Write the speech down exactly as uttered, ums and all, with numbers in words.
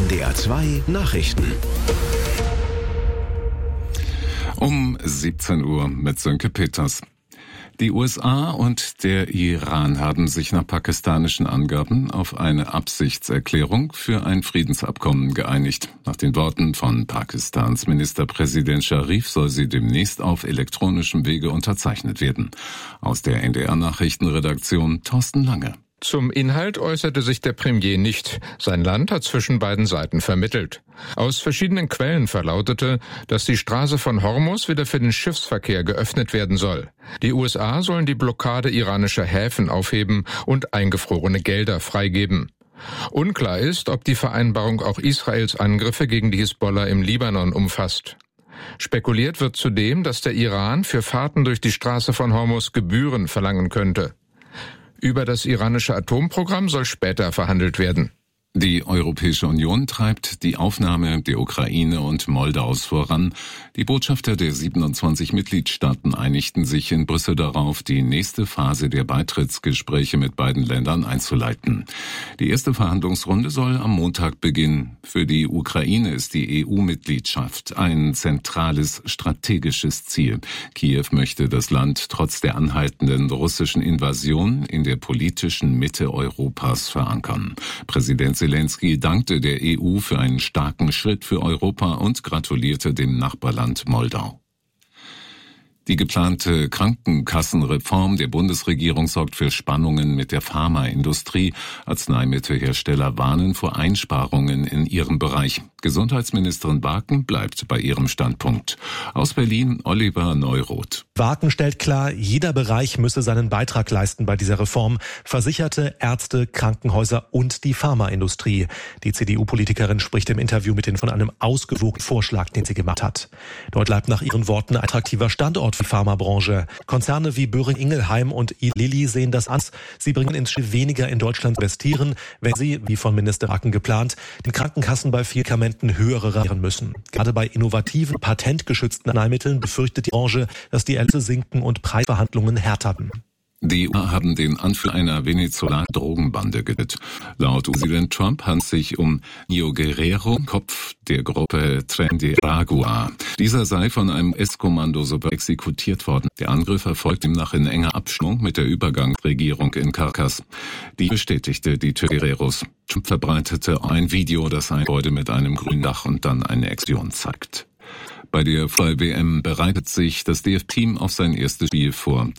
N D R zwei Nachrichten. Um siebzehn Uhr mit Sönke Peters. Die U S A und der Iran haben sich nach pakistanischen Angaben auf eine Absichtserklärung für ein Friedensabkommen geeinigt. Nach den Worten von Pakistans Ministerpräsident Sharif soll sie demnächst auf elektronischem Wege unterzeichnet werden. Aus der N D R-Nachrichtenredaktion Thorsten Lange. Zum Inhalt äußerte sich der Premier nicht. Sein Land hat zwischen beiden Seiten vermittelt. Aus verschiedenen Quellen verlautete, dass die Straße von Hormuz wieder für den Schiffsverkehr geöffnet werden soll. Die U S A sollen die Blockade iranischer Häfen aufheben und eingefrorene Gelder freigeben. Unklar ist, ob die Vereinbarung auch Israels Angriffe gegen die Hisbollah im Libanon umfasst. Spekuliert wird zudem, dass der Iran für Fahrten durch die Straße von Hormuz Gebühren verlangen könnte. Über das iranische Atomprogramm soll später verhandelt werden. Die Europäische Union treibt die Aufnahme der Ukraine und Moldaus voran. Die Botschafter der siebenundzwanzig Mitgliedstaaten einigten sich in Brüssel darauf, die nächste Phase der Beitrittsgespräche mit beiden Ländern einzuleiten. Die erste Verhandlungsrunde soll am Montag beginnen. Für die Ukraine ist die E U-Mitgliedschaft ein zentrales strategisches Ziel. Kiew möchte das Land trotz der anhaltenden russischen Invasion in der politischen Mitte Europas verankern. Präsident Zelensky dankte der E U für einen starken Schritt für Europa und gratulierte dem Nachbarland Moldau. Die geplante Krankenkassenreform der Bundesregierung sorgt für Spannungen mit der Pharmaindustrie. Arzneimittelhersteller warnen vor Einsparungen in ihrem Bereich. Gesundheitsministerin Barken bleibt bei ihrem Standpunkt. Aus Berlin Oliver Neuroth. Barken stellt klar, jeder Bereich müsse seinen Beitrag leisten bei dieser Reform. Versicherte, Ärzte, Krankenhäuser und die Pharmaindustrie. Die C D U-Politikerin spricht im Interview mit den von einem ausgewogenen Vorschlag, den sie gemacht hat. Dort bleibt nach ihren Worten ein attraktiver Standort für die Pharmabranche. Konzerne wie Boehringer Ingelheim und Eli Lilly sehen das an. Sie bringen ins Spiel weniger in Deutschland investieren, wenn sie, wie von Minister Barken geplant, den Krankenkassen bei vielen Medikamenten höhere ratieren müssen. Gerade bei innovativen, patentgeschützten Arzneimitteln befürchtet die Branche, dass die Erlöse sinken und Preisverhandlungen härter werden. Die E U haben den Anführer einer venezolaner Drogenbande getötet. Laut Präsident Trump handelt es sich um Nio Guerrero, Kopf der Gruppe Tren de Aragua. Dieser sei von einem U S-Kommando sogar exekutiert worden. Der Angriff erfolgt demnach in enger Abstimmung mit der Übergangsregierung in Caracas. Die bestätigte die Tötung Guerreros. Trump verbreitete ein Video, das ein Gebäude mit einem grünen Dach und dann eine Explosion zeigt. Bei der Fußball-W M bereitet sich das D F B-Team auf sein erstes Spiel vor.